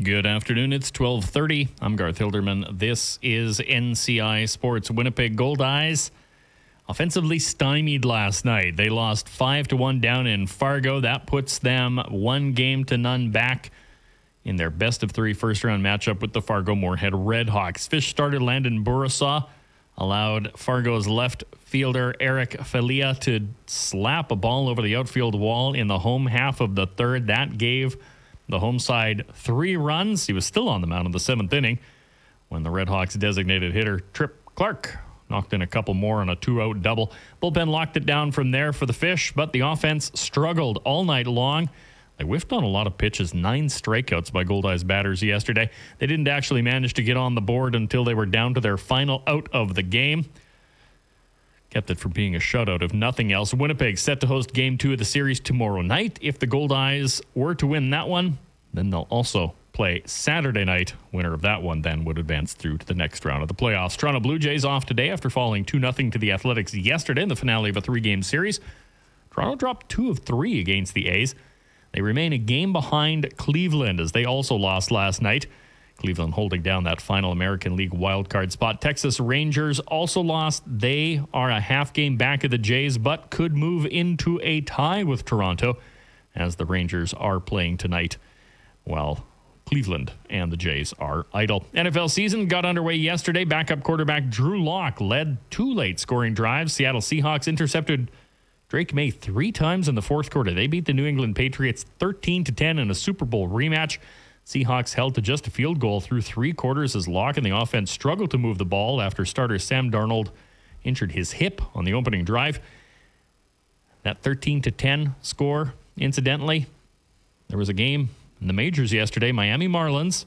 Good afternoon. It's 12:30. I'm Garth Hilderman. This is NCI Sports. Winnipeg Goldeyes offensively stymied last night. They lost 5-1 down in Fargo. That puts them 1-0 back in their best-of-3 first-round matchup with the Fargo Moorhead Redhawks. Fish starter Landon Bourassa allowed Fargo's left fielder Eric Falia to slap a ball over the outfield wall in the home half of the third. That gave the home side 3 runs. He was still on the mound in the 7th inning when the Redhawks designated hitter Trip Clark knocked in a couple more on a 2-out double. Bullpen locked it down from there for the Fish, but the offense struggled all night long. They whiffed on a lot of pitches, 9 strikeouts by Goldeyes batters yesterday. They didn't actually manage to get on the board until they were down to their final out of the game. Kept it from being a shutout, if nothing else. Winnipeg set to host Game 2 of the series tomorrow night. If the Goldeyes were to win that one, then they'll also play Saturday night. Winner of that one then would advance through to the next round of the playoffs. Toronto Blue Jays off today after falling 2-0 to the Athletics yesterday in the finale of a 3-game series. Toronto dropped 2 of 3 against the A's. They remain a game behind Cleveland as they also lost last night. Cleveland holding down that final American League wildcard spot. Texas Rangers also lost. They are a half game back of the Jays, but could move into a tie with Toronto as the Rangers are playing tonight while Cleveland and the Jays are idle. NFL season got underway yesterday. Backup quarterback Drew Lock led 2 late scoring drives. Seattle Seahawks intercepted Drake May 3 times in the fourth quarter. They beat the New England Patriots 13-10 in a Super Bowl rematch. Seahawks held to just a field goal through 3 quarters as Locke and the offense struggled to move the ball after starter Sam Darnold injured his hip on the opening drive. That 13-10 score, incidentally, there was a game in the majors yesterday. Miami Marlins